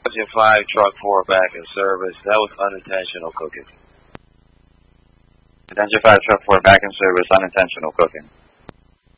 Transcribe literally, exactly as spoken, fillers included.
Attention five, truck four back in service. That was unintentional cooking. Attention five, truck four back in service, unintentional cooking.